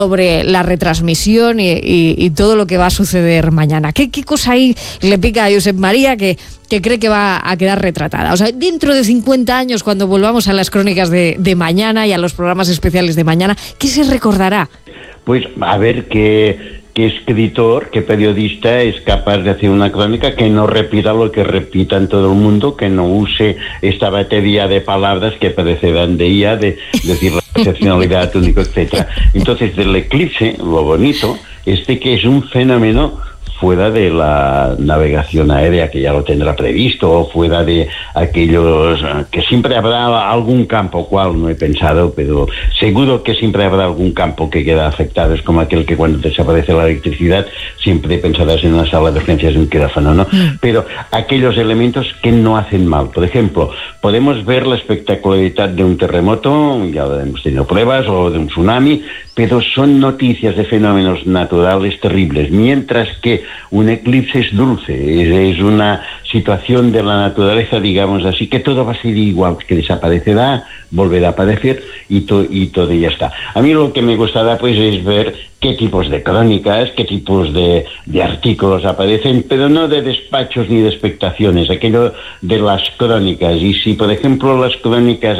sobre la retransmisión y todo lo que va a suceder mañana. ¿Qué cosa ahí le pica a Josep María que cree que va a quedar retratada? O sea, dentro de 50 años, cuando volvamos a las crónicas de mañana y a los programas especiales de mañana, ¿qué se recordará? Pues a ver qué escritor, qué periodista es capaz de hacer una crónica que no repita lo que repita en todo el mundo, que no use esta batería de palabras que parecerán de ella, de decir la excepcionalidad única, etcétera. Entonces, del eclipse, lo bonito es de que es un fenómeno fuera de la navegación aérea, que ya lo tendrá previsto, o fuera de aquellos que siempre habrá algún campo, cual no he pensado, pero seguro que siempre habrá algún campo que queda afectado. Es como aquel que cuando desaparece la electricidad siempre pensarás en una sala de urgencias de un quirófano, ¿no? Pero aquellos elementos que no hacen mal. Por ejemplo, podemos ver la espectacularidad de un terremoto, ya hemos tenido pruebas, o de un tsunami, pero son noticias de fenómenos naturales terribles, mientras que un eclipse es dulce, es una situación de la naturaleza, digamos así, que todo va a ser igual, que desaparecerá, volverá a aparecer y todo ya está. A mí lo que me gustará pues es ver qué tipos de crónicas, qué tipos de artículos aparecen, pero no de despachos ni de expectaciones, aquello de las crónicas. Y si, por ejemplo, las crónicas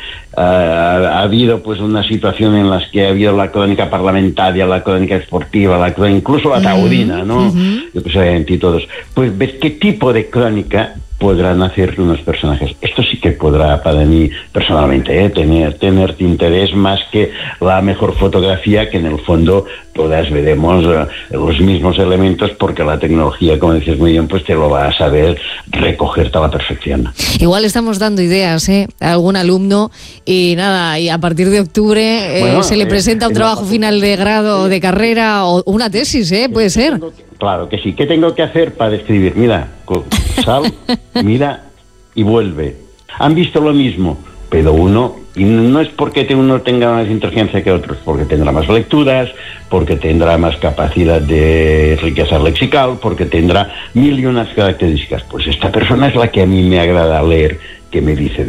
ha habido pues una situación en las que ha habido la crónica parlamentaria, la crónica esportiva, incluso la taurina, ¿no? Yo que sé, entre todos. Pues ver qué tipo de crónica podrán hacer unos personajes. Esto sí que podrá, para mí, personalmente, tener interés más que la mejor fotografía, que en el fondo todas veremos los mismos elementos, porque la tecnología, como decías muy bien, pues te lo va a saber recoger a la perfección. Igual estamos dando ideas a algún alumno y nada, y a partir de octubre se le presenta un trabajo final de grado o de carrera o una tesis, puede ser. Claro que sí. ¿Qué tengo que hacer para escribir? Mira, sal, mira y vuelve. Han visto lo mismo, pero uno, y no es porque uno tenga más inteligencia que otros, porque tendrá más lecturas, porque tendrá más capacidad de riqueza lexical, porque tendrá mil y unas características. Pues esta persona es la que a mí me agrada leer, que me dice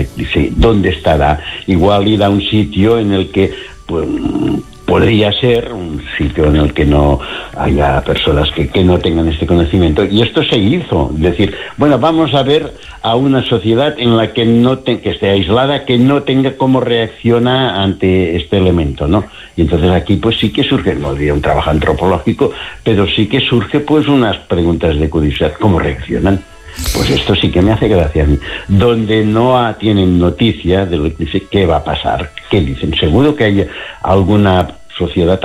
dónde estará. Igual ir a un sitio en el que pues, podría ser un sitio en el que no haya personas que no tengan este conocimiento. Y esto se hizo. Es decir, bueno, vamos a ver a una sociedad en la que que esté aislada, que no tenga cómo reacciona ante este elemento, ¿no? Y entonces aquí pues sí que surge, no diría un trabajo antropológico, pero sí que surge pues unas preguntas de curiosidad. ¿Cómo reaccionan? Pues esto sí que me hace gracia a mí. Donde no tienen noticia de lo que dice, ¿qué va a pasar? ¿Qué dicen? Seguro que hay alguna sociedad,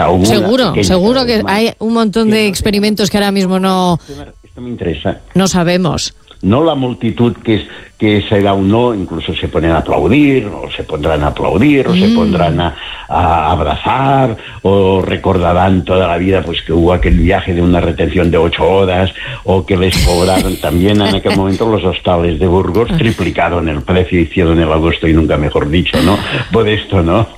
seguro que hay un montón de experimentos que ahora mismo no. Esto me interesa. No sabemos. No la multitud que será o no, incluso se ponen a aplaudir, o se pondrán a aplaudir, o se pondrán a abrazar, o recordarán toda la vida pues que hubo aquel viaje de una retención de 8 horas, o que les cobraron también en aquel momento los hostales de Burgos, triplicaron el precio, hicieron el agosto y nunca mejor dicho, ¿no? Por esto, ¿no?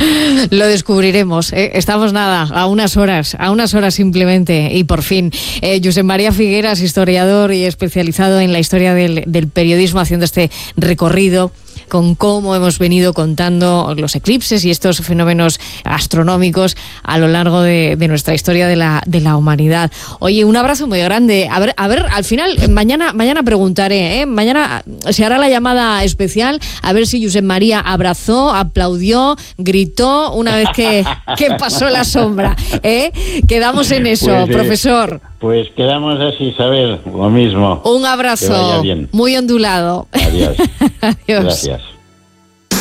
Lo descubriremos, estamos a unas horas simplemente, y por fin. Josep María Figueras, historiador y especializado en la historia del periodismo, haciendo este recorrido con cómo hemos venido contando los eclipses y estos fenómenos astronómicos a lo largo de nuestra historia de la humanidad. Oye, un abrazo muy grande. A ver, al final, mañana preguntaré, mañana se hará la llamada especial, a ver si Josep María abrazó, aplaudió, gritó una vez que pasó la sombra. Quedamos en eso, pues, profesor. Pues quedamos así, Isabel, lo mismo. Un abrazo muy ondulado. Adiós. Adiós. Gracias.